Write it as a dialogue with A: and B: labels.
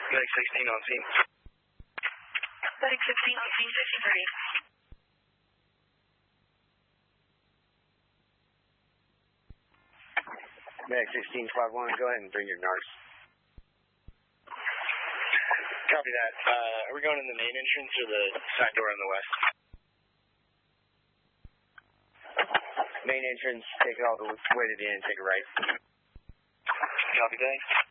A: Medic 16 on scene.
B: Medic 16 on scene, 630.
C: Medic 1651, go ahead and bring your NARS.
A: Copy that. Are we going in the main entrance or the side door on the west?
C: Main entrance, take it all the way to the end, take a right.
A: Copy that.